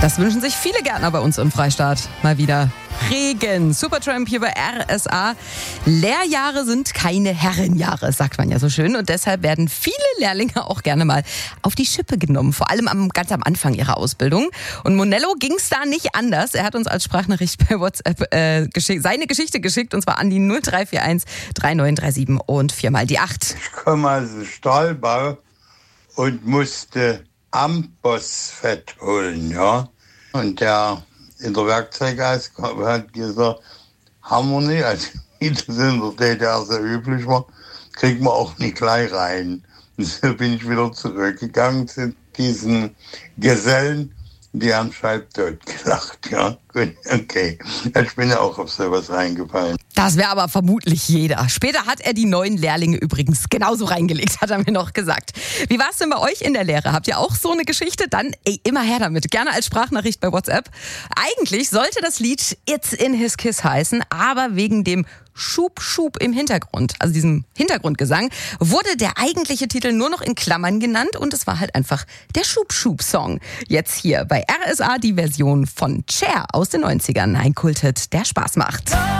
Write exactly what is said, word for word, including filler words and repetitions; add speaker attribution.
Speaker 1: Das wünschen sich viele Gärtner bei uns im Freistaat. Mal wieder Regen. Supertramp hier bei R S A. Lehrjahre sind keine Herrenjahre, sagt man ja so schön. Und deshalb werden viele Lehrlinge auch gerne mal auf die Schippe genommen. Vor allem am, ganz am Anfang ihrer Ausbildung. Und Monello ging es da nicht anders. Er hat uns als Sprachnachricht bei WhatsApp äh, geschick, seine Geschichte geschickt. Und zwar an die null drei vier eins drei neun drei sieben und viermal die acht.
Speaker 2: Ich komme aus dem Stahlbau und musste Ambossfett holen, ja. Und der in der Werkzeugausgabe hat gesagt, haben wir nicht, also wie das in der D D R so üblich war, kriegen wir auch nicht gleich rein. Und so bin ich wieder zurückgegangen zu diesen Gesellen, die haben halbtot gelacht, ja. Gut, okay. Ich bin ja auch auf sowas reingefallen.
Speaker 1: Das wäre aber vermutlich jeder. Später hat er die neuen Lehrlinge übrigens genauso reingelegt, hat er mir noch gesagt. Wie war es denn bei euch in der Lehre? Habt ihr auch so eine Geschichte? Dann ey, immer her damit. Gerne als Sprachnachricht bei WhatsApp. Eigentlich sollte das Lied It's in His Kiss heißen, aber wegen dem Schub, Schub im Hintergrund, also diesem Hintergrundgesang, wurde der eigentliche Titel nur noch in Klammern genannt und es war halt einfach der Schub, Schub Song. Jetzt hier bei R S A die Version von Cher aus den neunzigern. Ein Kulthit, der Spaß macht.